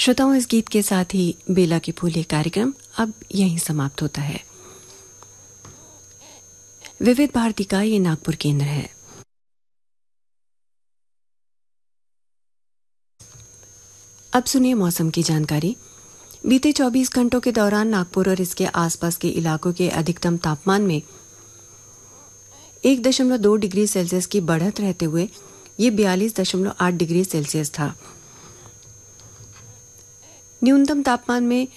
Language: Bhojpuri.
श्रोताओं, इस गीत के साथ ही बेला के फूल कार्यक्रम अब यहीं समाप्त होता है। विविध भारती का ये नागपुर केंद्र है। अब सुनिए मौसम की जानकारी। बीते 24 घंटों के दौरान नागपुर और इसके आसपास के इलाकों के अधिकतम तापमान में 1.2 डिग्री सेल्सियस की बढ़त रहते हुए ये 42.8 डिग्री सेल्सियस था। न्यूनतम तापमान में